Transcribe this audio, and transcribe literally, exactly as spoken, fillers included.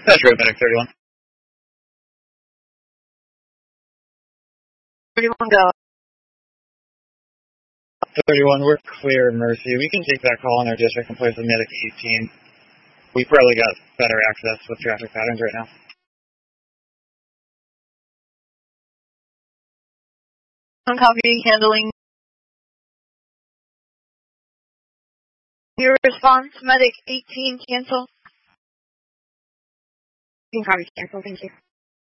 That's right, Medic thirty-one. thirty-one, go. thirty-one, we're clear, Mercy. We can take that call in our district and place a Medic eighteen. We probably got better access with traffic patterns right now. I'm copy, handling. Your response, Medic eighteen, cancel. You can copy, cancel, thank you.